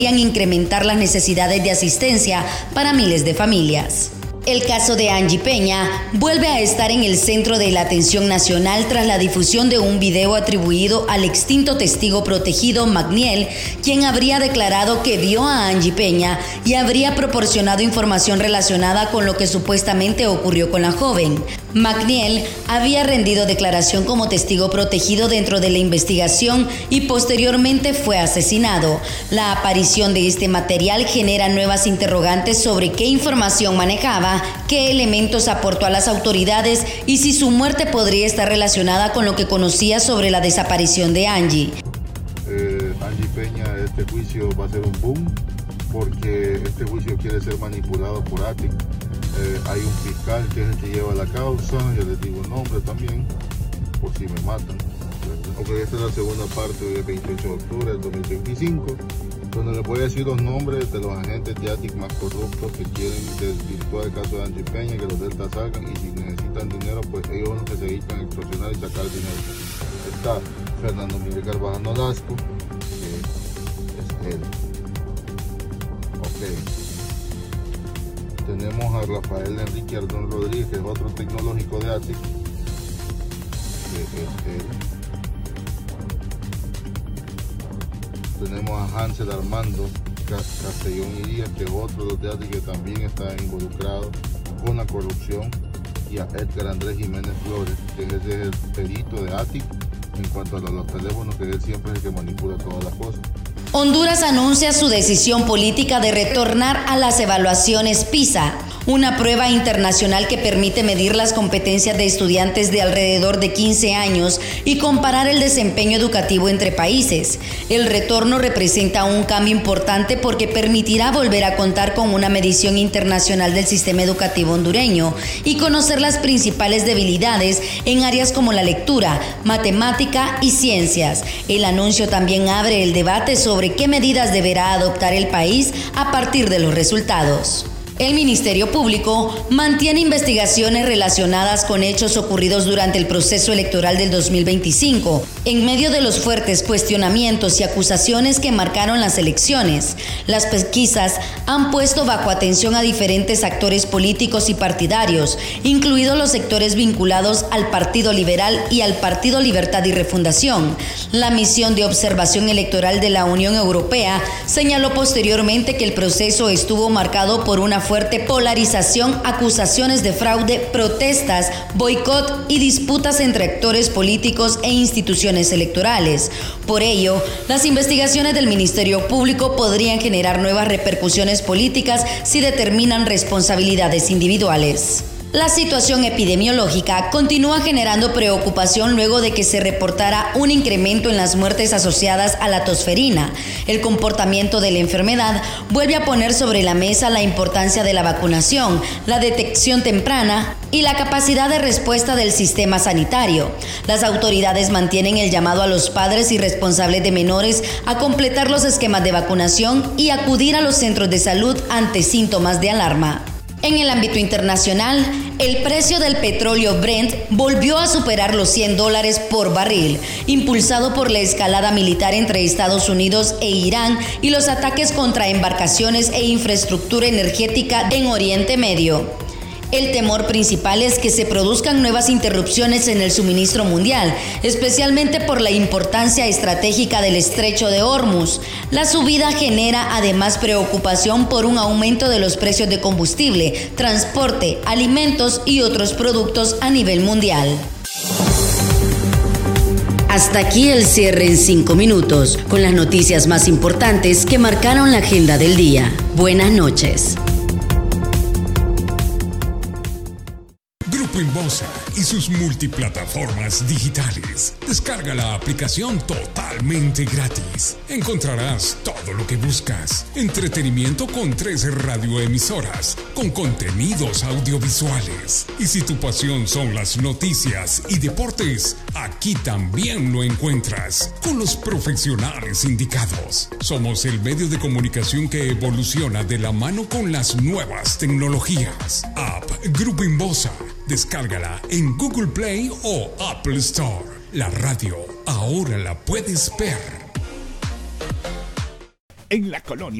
incrementar las necesidades de asistencia para miles de familias. El caso de Angie Peña vuelve a estar en el centro de la atención nacional tras la difusión de un video atribuido al extinto testigo protegido Magniel, quien habría declarado que vio a Angie Peña y habría proporcionado información relacionada con lo que supuestamente ocurrió con la joven. Magniel había rendido declaración como testigo protegido dentro de la investigación y posteriormente fue asesinado. La aparición de este material genera nuevas interrogantes sobre qué información manejaba, qué elementos aportó a las autoridades y si su muerte podría estar relacionada con lo que conocía sobre la desaparición de Angie. Angie Peña, este juicio va a ser un boom porque este juicio quiere ser manipulado por ATIC. Hay un fiscal que es el que lleva la causa, yo les digo el nombre también, por si me matan. Okay, esta es la segunda parte del 28 de octubre del 2025, donde les voy a decir los nombres de los agentes de ATIC más corruptos que quieren desvirtuar el caso de Angie Peña, que los deltas salgan, y si necesitan dinero, pues ellos son los que se dedican a extorsionar y sacar dinero. Está Fernando Miguel Carvajal Nolasco, que es él. Ok. Tenemos a Rafael Enrique Ardón Rodríguez, que es otro tecnológico de ATIC, que es él. Tenemos a Hansel Armando Castellón Irías, que es otro de ATIC que también está involucrado con la corrupción, y a Edgar Andrés Jiménez Flores, que es el perito de ATIC en cuanto a los teléfonos, que él siempre es el que manipula todas las cosas. Honduras anuncia su decisión política de retornar a las evaluaciones PISA, una prueba internacional que permite medir las competencias de estudiantes de alrededor de 15 años y comparar el desempeño educativo entre países. El retorno representa un cambio importante porque permitirá volver a contar con una medición internacional del sistema educativo hondureño y conocer las principales debilidades en áreas como la lectura, matemática y ciencias. El anuncio también abre el debate sobre qué medidas deberá adoptar el país a partir de los resultados. El Ministerio Público mantiene investigaciones relacionadas con hechos ocurridos durante el proceso electoral del 2025, en medio de los fuertes cuestionamientos y acusaciones que marcaron las elecciones. Las pesquisas han puesto bajo atención a diferentes actores políticos y partidarios, incluidos los sectores vinculados al Partido Liberal y al Partido Libertad y Refundación. La misión de observación electoral de la Unión Europea señaló posteriormente que el proceso estuvo marcado por una fuerte polarización, acusaciones de fraude, protestas, boicot y disputas entre actores políticos e instituciones electorales. Por ello, las investigaciones del Ministerio Público podrían generar nuevas repercusiones políticas si determinan responsabilidades individuales. La situación epidemiológica continúa generando preocupación luego de que se reportara un incremento en las muertes asociadas a la tosferina. El comportamiento de la enfermedad vuelve a poner sobre la mesa la importancia de la vacunación, la detección temprana y la capacidad de respuesta del sistema sanitario. Las autoridades mantienen el llamado a los padres y responsables de menores a completar los esquemas de vacunación y acudir a los centros de salud ante síntomas de alarma. En el ámbito internacional, el precio del petróleo Brent volvió a superar los $100 por barril, impulsado por la escalada militar entre Estados Unidos e Irán y los ataques contra embarcaciones e infraestructura energética en Oriente Medio. El temor principal es que se produzcan nuevas interrupciones en el suministro mundial, especialmente por la importancia estratégica del estrecho de Hormuz. La subida genera además preocupación por un aumento de los precios de combustible, transporte, alimentos y otros productos a nivel mundial. Hasta aquí el cierre en 5 minutos, con las noticias más importantes que marcaron la agenda del día. Buenas noches. Inbosa y sus multiplataformas digitales. Descarga la aplicación totalmente gratis. Encontrarás todo lo que buscas. Entretenimiento con 13 radioemisoras, con contenidos audiovisuales. Y si tu pasión son las noticias y deportes, aquí también lo encuentras, con los profesionales indicados. Somos el medio de comunicación que evoluciona de la mano con las nuevas tecnologías. App Grupo Inbosa. Descárgala en Google Play o Apple Store. La radio ahora la puedes ver. en la colonia